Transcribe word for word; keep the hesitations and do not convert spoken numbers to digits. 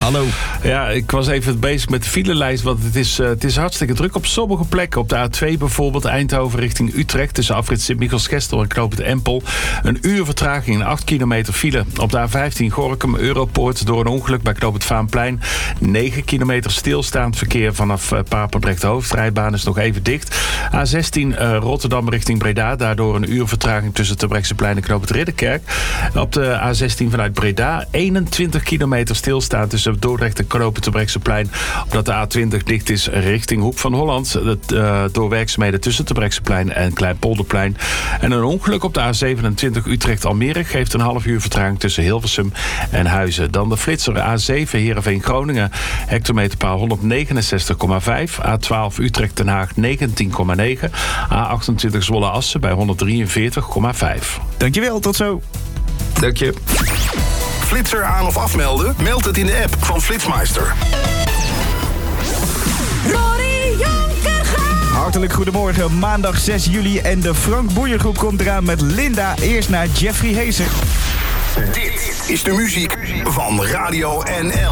Hallo. Ja, ik was even bezig met de filelijst, want het is, uh, het is hartstikke druk op sommige plekken. Op de A twee bijvoorbeeld, Eindhoven richting Utrecht, tussen afrit Sint-Michels-Gestel en Knoop het Empel. Een uur vertraging en acht kilometer file. Op de A vijftien Gorinchem, Europoort, door een ongeluk bij Knoop het Vaanplein. negen kilometer stilstaand verkeer vanaf uh, Papendrecht. De hoofdrijbaan is nog even dicht. A zestien uh, Rotterdam richting Breda, daardoor een uur vertraging tussen Terbrechtseplein en Knoop het Ridderkerk. Op de A zestien vanuit Breda, eenentwintig kilometer stilstaan tussen Dordrecht en Knoop het Terbrechtseplein. Omdat de A twintig dicht is richting Hoek van Holland. Dat, uh, door werkzaamheden tussen Terbrechtseplein en Kleinpolderplein. En een ongeluk op de A zevenentwintig Utrecht-Almere geeft een half uur vertraging tussen Hilversum en Huizen. Dan de flitser A zeven Heerenveen-Groningen. Hectometerpaal honderdnegenenzestig komma vijf. A twaalf Utrecht-Den Haag negentien komma negen. A achtentwintig Zwolle-Assen bij honderddrieënveertig komma vijf. Dankjewel, tot zo. Dank je. Flitser aan of afmelden? Meld het in de app van Flitsmeister. Rory Jonkergaard. Hartelijk goedemorgen, maandag zes juli en de Frank Boeiergroep komt eraan met Linda. Eerst naar Jeffrey Heeser. Dit is de muziek van Radio N L.